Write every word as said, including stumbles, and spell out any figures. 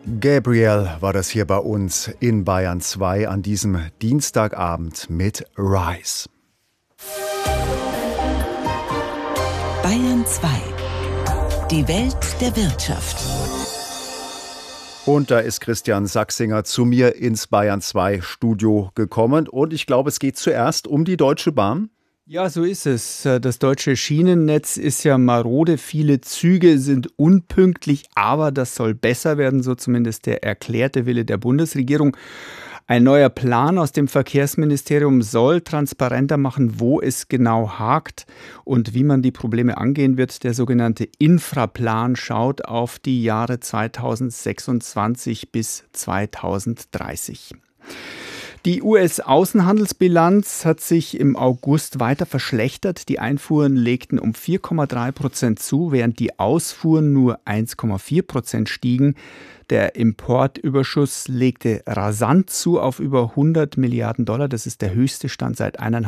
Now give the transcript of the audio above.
Gabriel war das hier bei uns in Bayern zwei an diesem Dienstagabend mit Rise. Bayern zwei. Die Welt der Wirtschaft. Und da ist Christian Sachsinger zu mir ins Bayern zwei Studio gekommen. Und ich glaube, es geht zuerst um die Deutsche Bahn. Ja, so ist es. Das deutsche Schienennetz ist ja marode. Viele Züge sind unpünktlich, aber das soll besser werden, so zumindest der erklärte Wille der Bundesregierung. Ein neuer Plan aus dem Verkehrsministerium soll transparenter machen, wo es genau hakt und wie man die Probleme angehen wird. Der sogenannte Infraplan schaut auf die Jahre zweitausendsechsundzwanzig bis zweitausenddreißig. Die U S-Außenhandelsbilanz hat sich im August weiter verschlechtert. Die Einfuhren legten um vier Komma drei Prozent zu, während die Ausfuhren nur eins Komma vier Prozent stiegen. Der Importüberschuss legte rasant zu auf über hundert Milliarden Dollar. Das ist der höchste Stand seit eineinhalb